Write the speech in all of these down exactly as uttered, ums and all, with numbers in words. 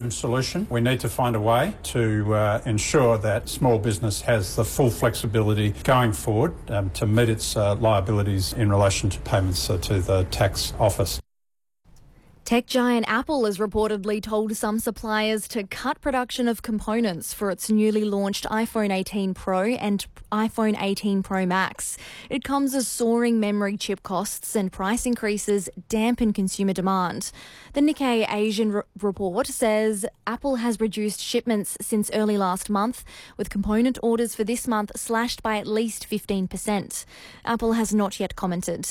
solution. We need to find a way to uh, ensure that small business has the full flexibility going forward um, to meet its uh, liabilities in relation to payments uh, to the tax office. Tech giant Apple has reportedly told some suppliers to cut production of components for its newly launched iPhone eighteen Pro and iPhone eighteen Pro Max. It comes as soaring memory chip costs and price increases dampen consumer demand. The Nikkei Asian r- report says Apple has reduced shipments since early last month, with component orders for this month slashed by at least fifteen percent. Apple has not yet commented.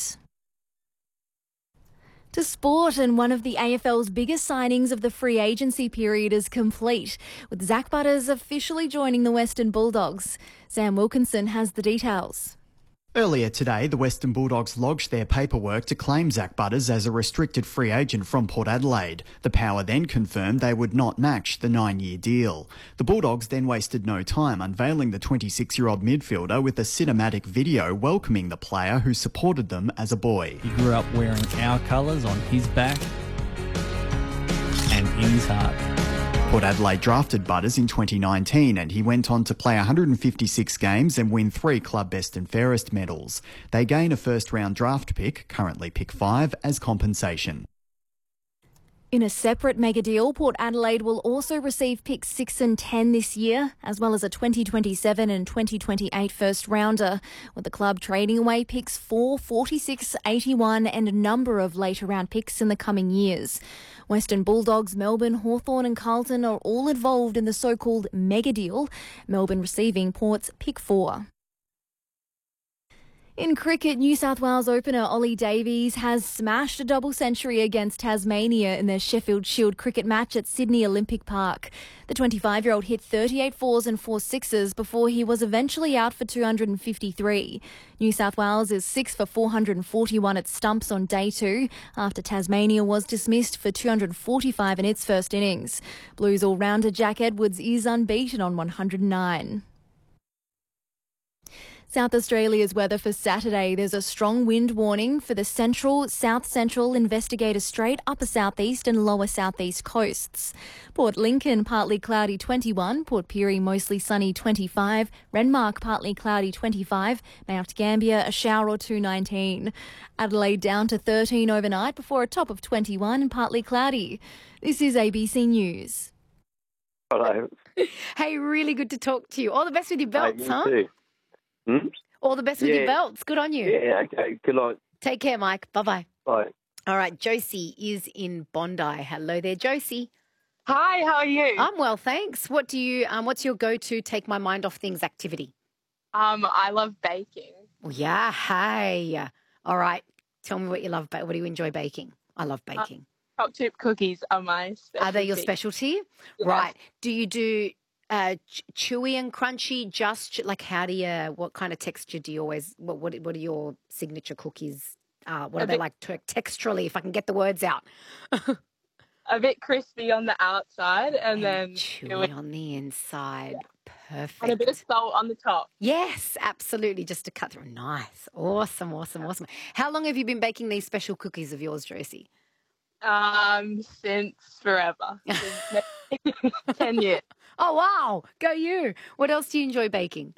To sport, and one of the A F L's biggest signings of the free agency period is complete, with Zach Butters officially joining the Western Bulldogs. Sam Wilkinson has the details. Earlier today, the Western Bulldogs lodged their paperwork to claim Zach Butters as a restricted free agent from Port Adelaide. The Power then confirmed they would not match the nine-year deal. The Bulldogs then wasted no time unveiling the twenty-six-year-old midfielder with a cinematic video welcoming the player who supported them as a boy. He grew up wearing our colours on his back and in his heart. Port Adelaide drafted Butters in twenty nineteen and he went on to play one hundred fifty-six games and win three Club Best and Fairest medals. They gain a first-round draft pick, currently pick five, as compensation. In a separate mega deal, Port Adelaide will also receive picks six and ten this year, as well as a twenty twenty-seven and twenty twenty-eight first rounder, with the club trading away picks four, forty-six, eighty-one and a number of later round picks in the coming years. Western Bulldogs, Melbourne, Hawthorn and Carlton are all involved in the so-called mega deal, Melbourne receiving Port's pick four. In cricket, New South Wales opener Ollie Davies has smashed a double century against Tasmania in their Sheffield Shield cricket match at Sydney Olympic Park. The twenty-five-year-old hit thirty-eight fours and four sixes before he was eventually out for two hundred fifty-three. New South Wales is six for four hundred forty-one at stumps on day two, after Tasmania was dismissed for two hundred forty-five in its first innings. Blues all-rounder Jack Edwards is unbeaten on one hundred nine. South Australia's weather for Saturday. There's a strong wind warning for the central, south central, Investigator Strait, upper southeast and lower southeast coasts. Port Lincoln, partly cloudy twenty-one. Port Pirie, mostly sunny twenty-five. Renmark, partly cloudy twenty-five. Mount Gambier, a shower or two nineteen. Adelaide down to thirteen overnight before a top of twenty-one and partly cloudy. This is A B C News. Hello. Hey, really good to talk to you. All the best with your belts, Hey, huh? too. Hmm? All the best with Yeah. your belts. Good on you. Yeah, okay. Good night. Take care, Mike. Bye-bye. Bye. All right, Josie is in Bondi. Hello there, Josie. Hi, how are you? I'm well, thanks. What do you? Um, what's your go-to take my mind off things activity? Um, I love baking. Well, yeah, hey. All right, tell me what you love. Ba- what do you enjoy baking? I love baking. Uh, chocolate chip cookies are my specialty. Are they your specialty? Yes. Right. Do you do uh, ch- chewy and crunchy? Just ch- like how do you? What kind of texture do you always? What what, what are your signature cookies? Uh, what A are they bit- like te- texturally? If I can get the words out. A bit crispy on the outside and, And then chewy on the inside. Perfect. and a bit of salt on the top. Yes, absolutely. Just to cut through. Nice. Awesome, awesome, awesome. How long have you been baking these special cookies of yours, Josie? Um, since forever. Since ten years. Oh, wow. Go you. What else do you enjoy baking?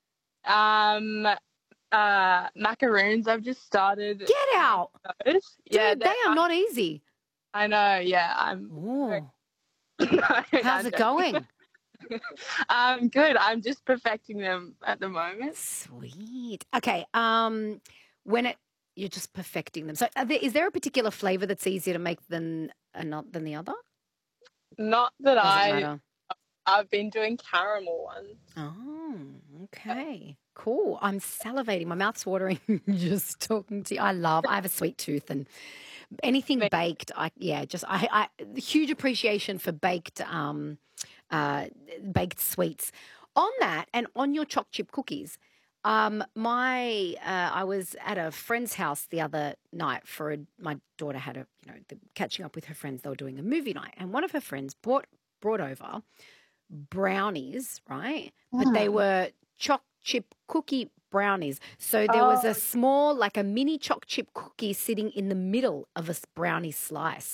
Um, uh, macaroons. I've just started. Get out. Those. Dude, Yeah, they are I'm- not easy. I know. Yeah, I'm. Ooh. No, How's I'm it joking. going? Um, good. I'm just perfecting them at the moment. Sweet. Okay. Um, when it you're just perfecting them. So, are there, is there a particular flavour that's easier to make than uh, not than the other? Not that Doesn't I. matter. I've been doing caramel ones. Oh, okay. Cool. I'm salivating. My mouth's watering just talking to you. I love, I have a sweet tooth and anything baked. I, yeah, just, I, I, huge appreciation for baked, um, uh, baked sweets. On that and on your choc chip cookies, um, my, uh, I was at a friend's house the other night for a, my daughter had a, you know, the, catching up with her friends. They were doing a movie night and one of her friends brought, brought over brownies, right? But they were choc chip cookie brownies. So there was Oh. a small, like a mini choc chip cookie sitting in the middle of a s- brownie slice.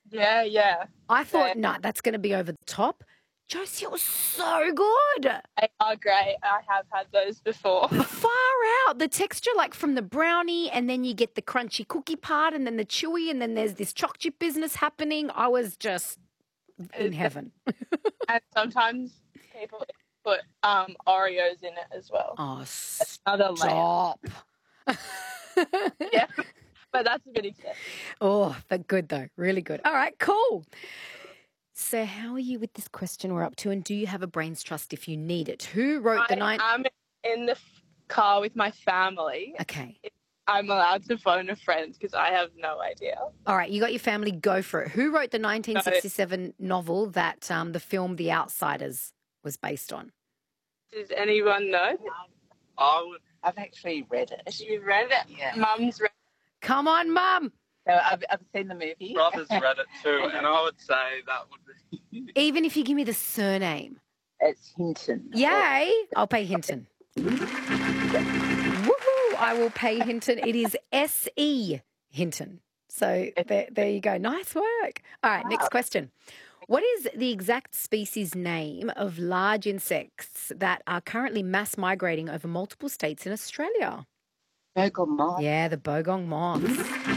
Yeah, yeah. I thought, Yeah. no, that's going to be over the top. Josie, it was so good. They are great. I have had those before. Far out. The texture, like from the brownie, and then you get the crunchy cookie part, and then the chewy, and then there's this choc chip business happening. I was just in heaven. And sometimes people put um, Oreos in it as well. Oh, Another layer. stop. Yeah, but that's a bit excessive. Oh, but good though. Really good. All right, cool. So how are you with this question we're up to, and do you have a brains trust if you need it? Who wrote the I nine? am in the f- car with my family. Okay. I'm allowed to phone a friend because I have no idea. All right, you got your family, go for it. Who wrote the nineteen sixty-seven novel that um, the film The Outsiders was based on? Does anyone know? I would, I've actually read it. You've read it? Yeah. Mum's read Come on, Mum. So I've, I've seen the movie. Brother's read it too, and I would say that would be. Even if you give me the surname. It's Hinton. Yay. I'll pay Hinton. Woohoo. I will pay Hinton. It is S E Hinton. So there, there you go. Nice work. All right, next question. What is the exact species name of large insects that are currently mass migrating over multiple states in Australia? Bogong moth. Yeah, the bogong moths.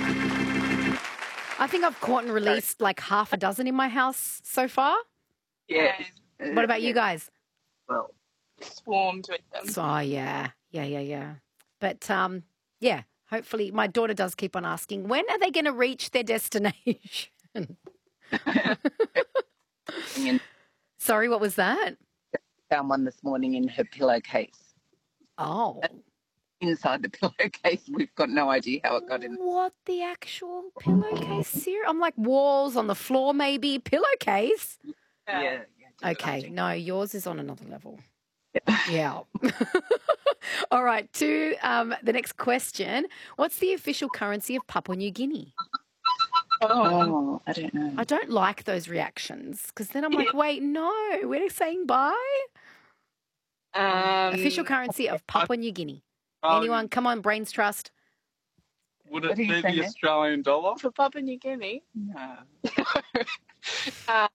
I think I've caught and released like half a dozen in my house so far. Yeah. What about you guys? Well, swarmed with them. So, oh, yeah, yeah, yeah, yeah. But, um, yeah, hopefully my daughter does keep on asking, when are they going to reach their destination? Sorry, what was that? Found one this morning in her pillowcase. Oh. Inside the pillowcase, we've got no idea how it got in. What the actual pillowcase? Ser- I'm like walls on the floor, maybe pillowcase. Yeah. yeah, yeah okay, no, yours is on another level. Yeah. All right, to um, the next question. What's the official currency of Papua New Guinea? Oh, I don't know. I don't like those reactions because then I'm like, wait, no, we're saying bye. Um, Official currency of Papua New Guinea. Anyone? Come on, Brains Trust. Would it be the Australian dollar? For Papua New Guinea? No. uh,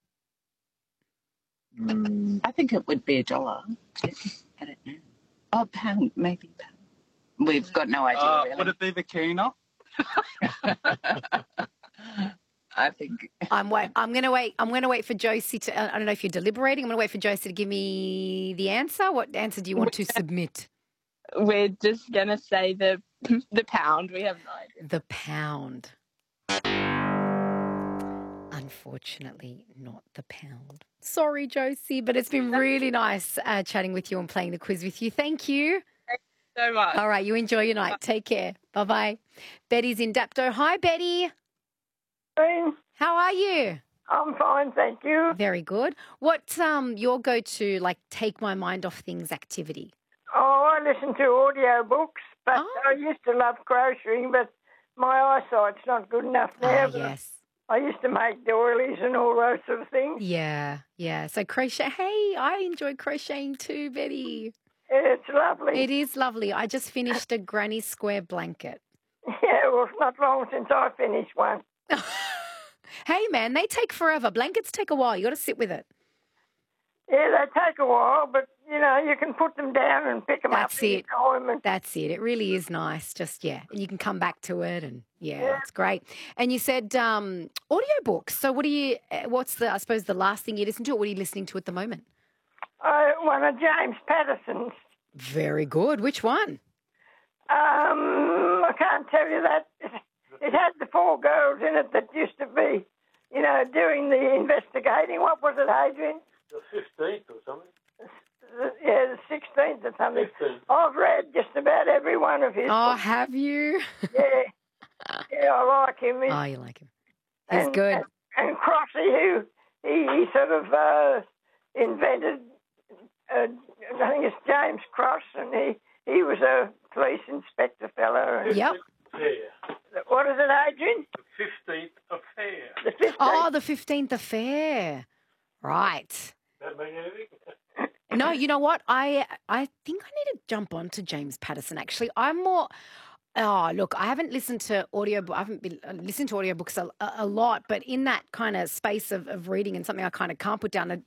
mm, I think it would be a dollar. I don't know. Oh, pound, maybe pound. We've got no idea, Uh, really. would it be the Kina? I think I'm wait. I'm going to wait. I'm going to wait for Josie to. I don't know if you're deliberating. I'm going to wait for Josie to give me the answer. What answer do you want to submit? We're just going to say the the pound. We have no idea. The pound. Unfortunately, not the pound. Sorry, Josie, but it's been really nice uh, chatting with you and playing the quiz with you. Thank you. Thank you so much. All right, you enjoy your night. Take care. Bye-bye. Betty's in Dapto. Hi, Betty. How are you? I'm fine, thank you. Very good. What's um your go-to, like, take my mind off things activity? Oh, I listen to audio books, but Oh. I used to love crocheting, but my eyesight's not good enough now. Ah, but yes. I used to make doilies and all those sort of things. Yeah, yeah. So crochet. Hey, I enjoy crocheting too, Betty. It's lovely. It is lovely. I just finished a granny square blanket. Yeah, well, it's not long since I finished one. Hey, man, they take forever. Blankets take a while. You got to sit with it. Yeah, they take a while, but, you know, you can put them down and pick them That's up it. anytime. And, That's it. It really is nice. Just, yeah. And you can come back to it and, yeah, Yeah. it's great. And you said um, audiobooks. So what do you, uh, what's the, I suppose, the last thing you listen to, or what are you listening to at the moment? uh, one of James Patterson's. Very good. Which one? Um, I can't tell you that. It had the four girls in it that used to be, you know, doing the investigating. What was it, Adrian? The fifteenth or something. Yeah, the sixteenth or something. fifteenth. I've read just about every one of his Oh, books. have you? Yeah. Yeah, I like him. He's- Oh, you like him. He's and, good. And, and Crossy, who he, he sort of uh, invented, uh, I think it's James Cross, and he, he was a police inspector fellow. And Yep. Affair. What is it, Adrian? The fifteenth affair. The fifteenth. Oh, the fifteenth affair. Right. That mean anything? No, you know what? I I think I need to jump on to James Patterson, actually. I'm more... Oh, look, I haven't listened to audio. I haven't been uh, listened to audiobooks a, a, a lot, but in that kind of space of, of reading and something I kind of can't put down, a